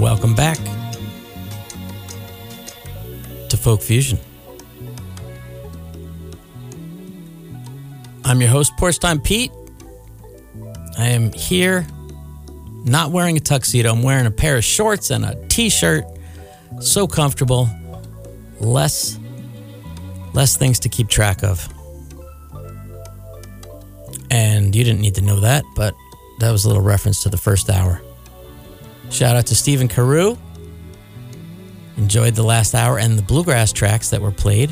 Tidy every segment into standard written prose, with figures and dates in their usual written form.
Welcome back to Folk Fusion. I'm your host, Porch Time Pete. I am here not wearing a tuxedo. I'm wearing a pair of shorts and a t-shirt. So comfortable. Less things to keep track of. And you didn't need to know that, but that was a little reference to the first hour. Shout out to Stephen Carew. Enjoyed the last hour and the bluegrass tracks that were played.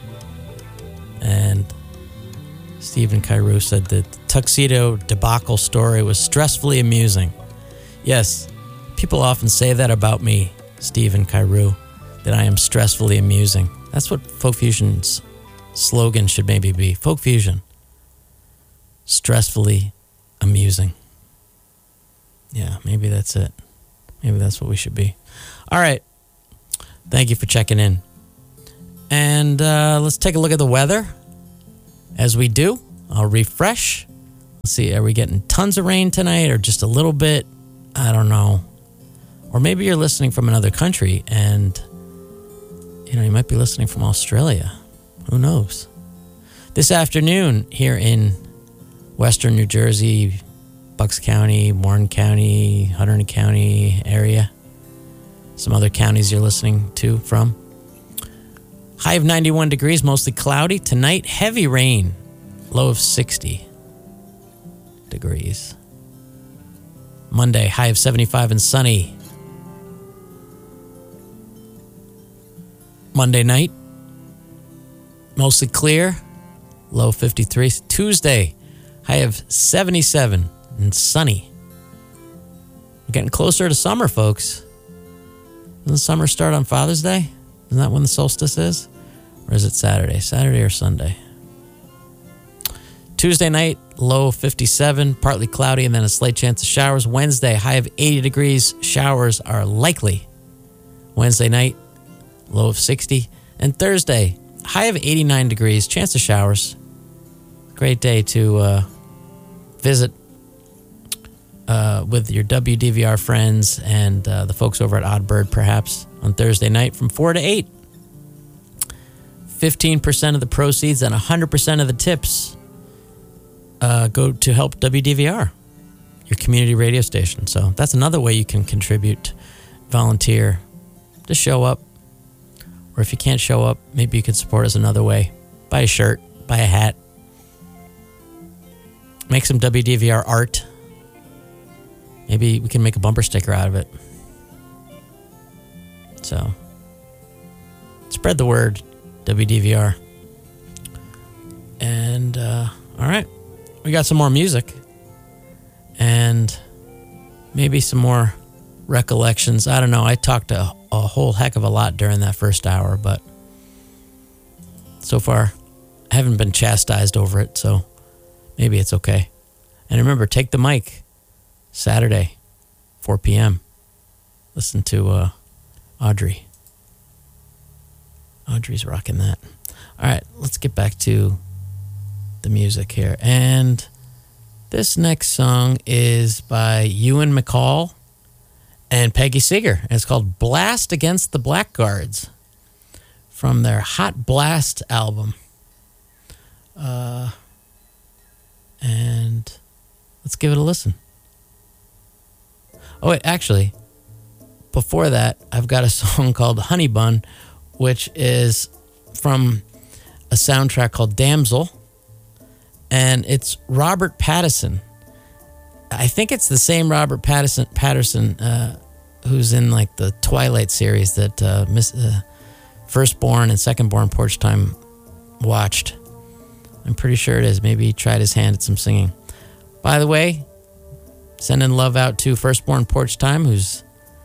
And Stephen Carew said that the tuxedo debacle story was stressfully amusing. Yes, people often say that about me, Stephen Carew, that I am stressfully amusing. That's what Folk Fusion's slogan should maybe be. Folk Fusion. Stressfully amusing. Yeah, maybe that's it. Maybe that's what we should be. All right. Thank you for checking in. And let's take a look at the weather. As we do, I'll refresh. Let's see, are we getting tons of rain tonight or just a little bit? I don't know. Or maybe you're listening from another country and, you might be listening from Australia. Who knows? This afternoon here in Western New Jersey, Bucks County, Warren County, Hunterdon County area. Some other counties you're listening to from. High of 91 degrees, mostly cloudy. Tonight, heavy rain. Low of 60 degrees. Monday, high of 75 and sunny. Monday night, mostly clear. Low 53. Tuesday, high of 77 and sunny. We're getting closer to summer, folks. Doesn't summer start on Father's Day? Isn't that when the solstice is? Or is it Saturday? Saturday or Sunday? Tuesday night, low 57, partly cloudy, and then a slight chance of showers. Wednesday, high of 80 degrees. Showers are likely. Wednesday night, low of 60. And Thursday, high of 89 degrees. Chance of showers. Great day to visit with your WDVR friends and the folks over at Odd Bird, perhaps, on Thursday night from 4 to 8. 15% of the proceeds and 100% of the tips go to help WDVR, your community radio station. So that's another way you can contribute, volunteer, to show up. Or if you can't show up, maybe you could support us another way. Buy a shirt, buy a hat, make some WDVR art. Maybe we can make a bumper sticker out of it. So, spread the word, WDVR. And, all right. We got some more music. And maybe some more recollections. I don't know. I talked a whole heck of a lot during that first hour, but so far, I haven't been chastised over it, so maybe it's okay. And remember, take the mic. Saturday, 4 p.m. Listen to Audrey. Audrey's rocking that. All right, let's get back to the music here. And this next song is by Ewan MacColl and Peggy Seeger. And it's called Blast Against the Blackguards from their Hot Blast album. And let's give it a listen. Oh, wait, actually, before that, I've got a song called Honey Bun, which is from a soundtrack called Damsel, and it's Robert Pattinson. I think it's the same Robert Pattinson who's in like the Twilight series that Firstborn and Secondborn Porch Time watched. I'm pretty sure it is. Maybe he tried his hand at some singing. By the way, sending love out to Firstborn Porch Time, who's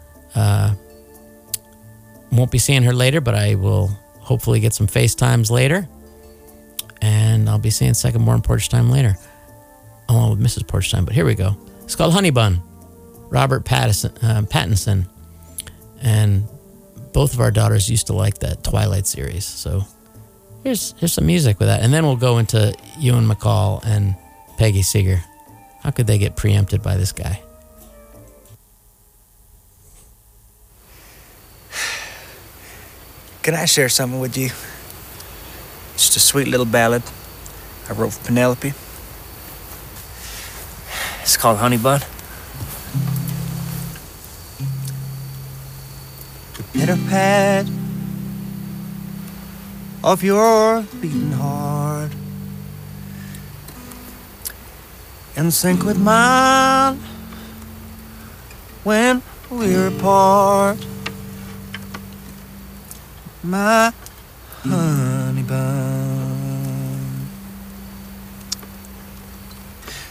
won't be seeing her later, but I will hopefully get some FaceTimes later. And I'll be seeing Secondborn Porch Time later, along with Mrs. Porch Time. But here we go. It's called Honey Bun. Robert Pattinson. And both of our daughters used to like that Twilight series. So here's some music with that. And then we'll go into Ewan MacColl and Peggy Seeger. How could they get preempted by this guy? Can I share something with you? Just a sweet little ballad I wrote for Penelope. It's called Honey Bun. The pitter-pat of your beating heart in sync with mine when we're apart. My honey